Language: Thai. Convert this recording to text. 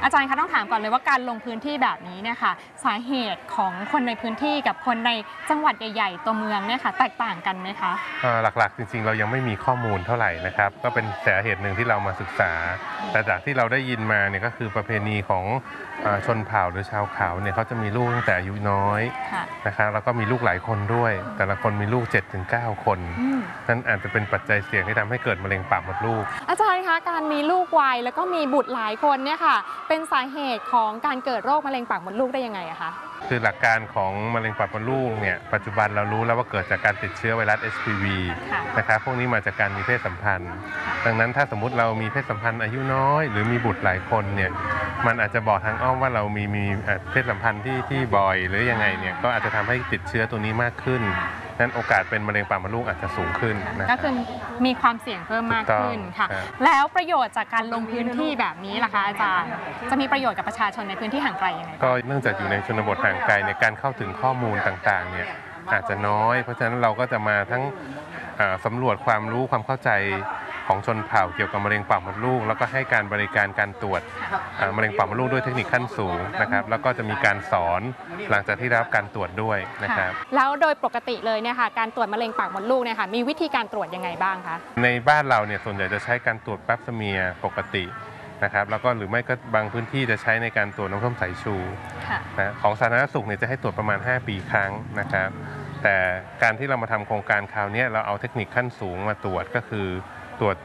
อาจารย์คะต้องถามก่อนเลยว่าการลงพื้นที่แบบนี้เนี่ยค่ะสาเหตุของคนในพื้นที่กับคนในจังหวัดใหญ่ๆตัวเมืองเนี่ยค่ะแตกต่างกันไหมคะหลักๆจริงๆเรายังไม่มีข้อมูลเท่าไหร่นะครับก็เป็นสาเหตุหนึ่งที่เรามาศึกษาแต่จากที่เราได้ยินมาเนี่ยก็คือประเพณีของชนเผ่าหรือชาวเขาเนี่ยเขาจะมีลูกตั้งแต่อายุน้อยนะครับแล้วก็มีลูกหลายคนด้วยแต่ละคนมีลูก 7-9 คนนั่นอาจจะเป็นปัจจัยเสี่ยงที่ทำให้เกิดมะเร็งปากมดลูกอาจารย์คะการมีลูกไวแล้วก็มีบุตรหลายคนเนี่ยค่ะเป็นสาเหตุของการเกิดโรคมะเร็งปากมดลูกได้ยังไงอะคะคือหลักการของมะเร็งปากมดลูกเนี่ยปัจจุบันเรารู้แล้วว่าเกิดจากการติดเชื้อไวรัส HPV นะครับพวกนี้มาจากการมีเพศสัมพันธ์ดังนั้นถ้าสมมุติเรามีเพศสัมพันธ์อายุน้อยหรือมีบุตรหลายคนเนี่ยมันอาจจะบอกทางอ้อมว่าเรามีเพศสัมพันธ์ที่บ่อยหรือยังไงเนี่ยก็อาจจะทำให้ติดเชื้อตัวนี้มากขึ้นนั้นโอกาสเป็นมะเร็งปากมดลูกอาจจะสูงขึ้นนะก็คือมีความเสี่ยงเพิ่มมากขึ้นค่ะแล้วประโยชน์จากการลงพื้นที่แบบนี้ล่ะคะอาจารย์จะมีประโยชน์กับประชาชนในพื้นที่ห่างไกลยังไงก็เนื่องจากอยู่ในชนบทห่างไกลในการเข้าถึงข้อมูลต่างๆเนี่ยอาจจะน้อยเพราะฉะนั้นเราก็จะมาทั้งสำรวจความรู้ความเข้าใจของชนเผ่าเกี่ยวกับมะเร็งปากมดลูกแล้วก็ให้การบริการการตรวจมะเร็งปากมดลูกด้วยเทคนิคขั้นสูงนะครับแล้วก็จะมีการสอนหลังจากที่ได้รับการตรวจด้วยนะครับแล้วโดยปกติเลยเนี่ยค่ะการตรวจมะเร็งปากมดลูกเนี่ยค่ะมีวิธีการตรวจยังไงบ้างคะในบ้านเราเนี่ยส่วนใหญ่จะใช้การตรวจแปปสเมียร์ปกตินะครับแล้วก็หรือไม่ก็บางพื้นที่จะใช้ในการตรวจน้ำส้มสายชูนะของสาธารณสุขเนี่ยจะให้ตรวจประมาณ5 ปีครั้งนะครับแต่การที่เรามาทำโครงการคราวนี้เราเอาเทคนิคขั้นสูงมาตรวจก็คือตรวจ